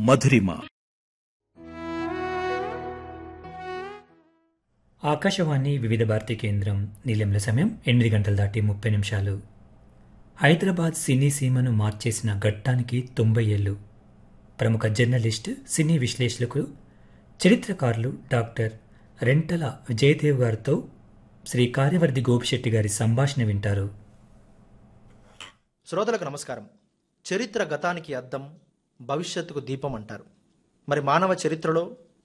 మధురిమ. ఆకాశవాణి వివిధ భారతి కేంద్రం. నీలెంల సమయం 8:30 హైదరాబాద్ సినీ సీమను మార్చేసిన ఘట్టానికి 90 ఏళ్లు. ప్రముఖ జర్నలిస్ట్, సినీ విశ్లేషకులు, చరిత్రకారులు డాక్టర్ రెంటల విజయదేవ్ గారితో శ్రీ కార్యవర్ధి గోపిశెట్టి గారి సంభాషణ వింటారు. శ్రోతలకు నమస్కారం. చరిత్ర గతానికి అద్దం, భవిష్యత్తుకు దీపం అంటారు. మరి మానవ చరిత్రలో